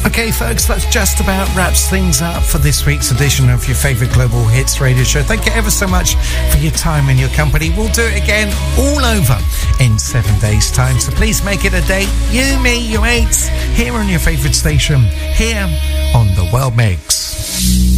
Okay, folks, that's just about wraps things up for this week's edition of your favourite Global Hits radio show. Thank you ever so much for your time and your company. We'll do it again all over in 7 days' time. So please make it a date. You, me, your mates, here on your favourite station, here on The World Mix.